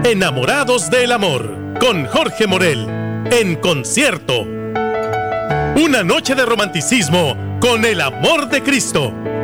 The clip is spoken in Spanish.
Enamorados del Amor, con Jorge Morel, en concierto. Una noche de romanticismo con el amor de Cristo.